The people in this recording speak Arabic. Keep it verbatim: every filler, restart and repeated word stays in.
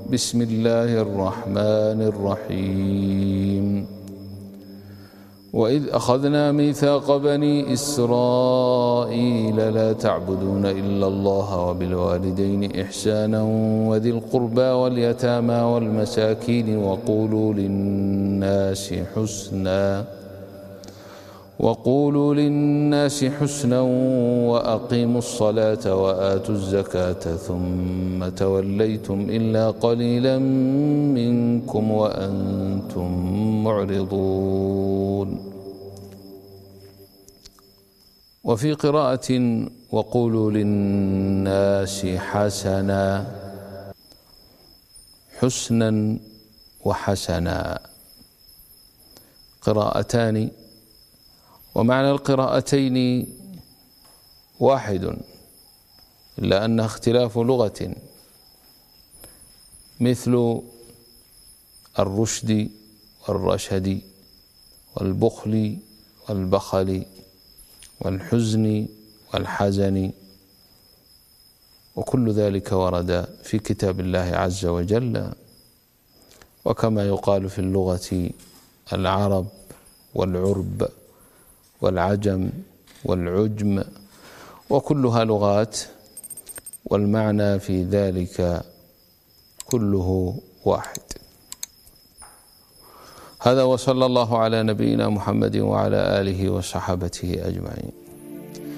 بسم الله الرحمن الرحيم وإذ أخذنا ميثاق بني إسرائيل لا تعبدون إلا الله وبالوالدين إحسانا وذي القربى واليتامى والمساكين وقولوا للناس حسنا وقولوا للناس حسنا وأقيموا الصلاة وآتوا الزكاة ثم توليتم إلا قليلا منكم وأنتم معرضون. وفي قراءة وقولوا للناس حسنا، حسنا وحسنا قراءتان، ومعنى القراءتين واحد إلا أنها اختلاف لغة، مثل الرشد والرشد والبخل والبخل والحزن والحزن، وكل ذلك ورد في كتاب الله عز وجل. وكما يقال في اللغة العرب والعرب والعجم والعجم، وكلها لغات، والمعنى في ذلك كله واحد. هذا وصلى الله على نبينا محمد وعلى آله وصحبه أجمعين.